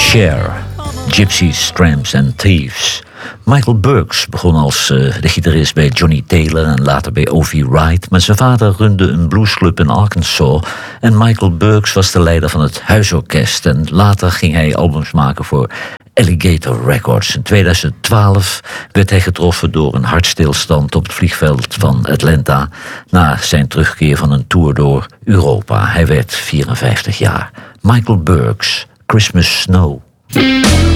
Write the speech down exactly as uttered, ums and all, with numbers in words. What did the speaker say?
Cher, Gypsies, Tramps and Thieves. Michael Burks begon als uh, de gitarist bij Johnny Taylor en later bij O V Wright, maar zijn vader runde een bluesclub in Arkansas en Michael Burks was de leider van het huisorkest en later ging hij albums maken voor Alligator Records. In tweeduizend twaalf werd hij getroffen door een hartstilstand op het vliegveld van Atlanta na zijn terugkeer van een tour door Europa. Hij werd vierenvijftig jaar. Michael Burks, Christmas Snow.